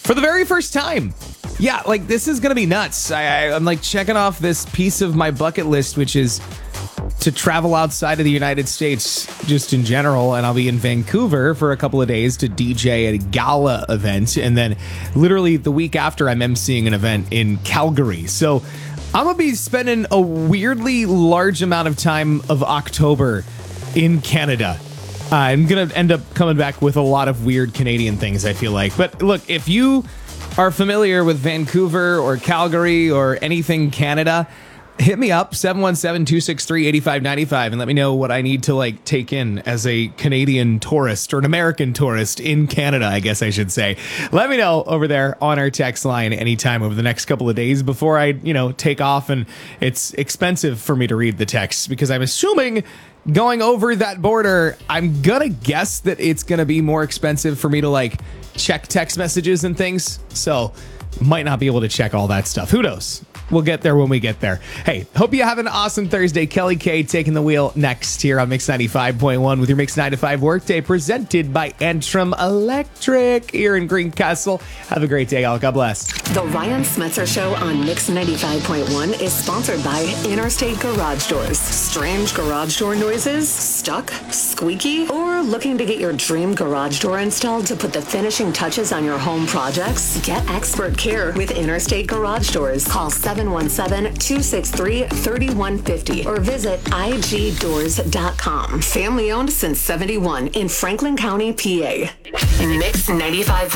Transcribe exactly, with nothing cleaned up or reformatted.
for the very first time. Yeah, like this is going to be nuts. I, I, I'm like checking off this piece of my bucket list, which is to travel outside of the United States just in general. And I'll be in Vancouver for a couple of days to D J at a gala event. And then literally the week after, I'm emceeing an event in Calgary. So I'm going to be spending a weirdly large amount of time of October in Canada. Uh, I'm going to end up coming back with a lot of weird Canadian things, I feel like. But look, if you are familiar with Vancouver or Calgary or anything Canada, hit me up, seven one seven, two six three, eight five nine five, and let me know what I need to like take in as a Canadian tourist or an American tourist in Canada, I guess I should say. Let me know over there on our text line anytime over the next couple of days before I, you know, take off. And it's expensive for me to read the texts because I'm assuming going over that border, I'm gonna guess that it's gonna be more expensive for me to like check text messages and things. So might not be able to check all that stuff. Who knows? We'll get there when we get there. Hey, hope you have an awesome Thursday. Kelly K taking the wheel next here on Mix ninety-five point one with your Mix nine to five workday presented by Antrim Electric here in Greencastle. Have a great day, all. God bless. The Ryan Smetzer Show on Mix ninety-five point one is sponsored by Interstate Garage Doors. Strange garage door noises? Stuck? Squeaky? Or looking to get your dream garage door installed to put the finishing touches on your home projects? Get expert care with Interstate Garage Doors. Call seven one seven, two six three, three one five zero or visit I G doors dot com. Family owned since seventy-one in Franklin County, P A. Mix ninety-five.